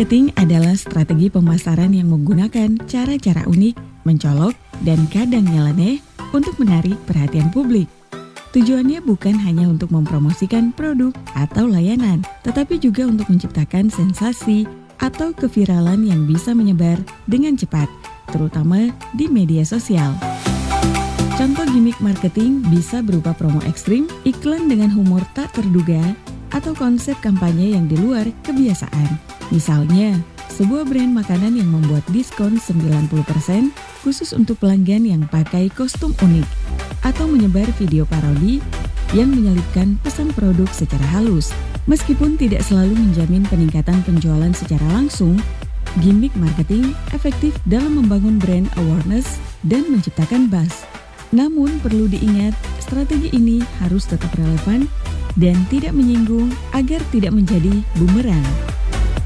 marketing adalah strategi pemasaran yang menggunakan cara-cara unik, mencolok, dan kadang nyeleneh untuk menarik perhatian publik. Tujuannya bukan hanya untuk mempromosikan produk atau layanan, tetapi juga untuk menciptakan sensasi atau keviralan yang bisa menyebar dengan cepat, terutama di media sosial. Contoh gimmick marketing bisa berupa promo ekstrim, iklan dengan humor tak terduga, atau konsep kampanye yang di luar kebiasaan. Misalnya, sebuah brand makanan yang membuat diskon 90% khusus untuk pelanggan yang pakai kostum unik, atau menyebar video parodi yang menyelipkan pesan produk secara halus. Meskipun tidak selalu menjamin peningkatan penjualan secara langsung, gimmick marketing efektif dalam membangun brand awareness dan menciptakan buzz. Namun perlu diingat, strategi ini harus tetap relevan dan tidak menyinggung agar tidak menjadi bumerang.